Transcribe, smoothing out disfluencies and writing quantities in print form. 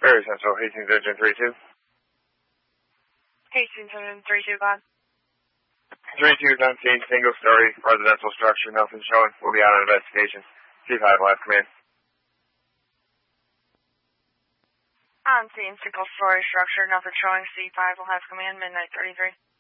Very Central, Hastings Engine 32. Hastings Engine 32, go ahead. 3219, single-story residential structure, nothing showing. We'll be out on investigation. C5 will have command. On scene, single-story structure, nothing showing. C5 will have command, midnight 33.